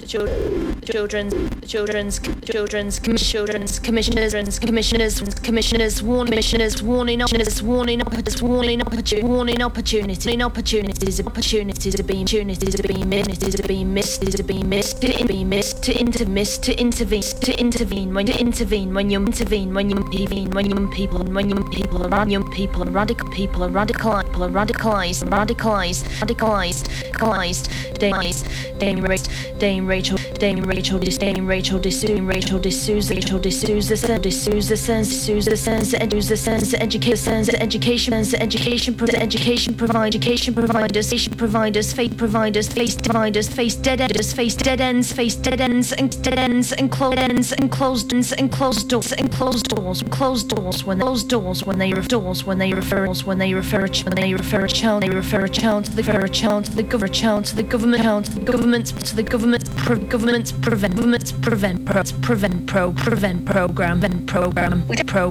commissioners warning opportunities are being missed to intervene when young people are radicalized. Dame Rachel D'Souza sends education providers, face dead ends and closed doors when they refer a child to the government prevent program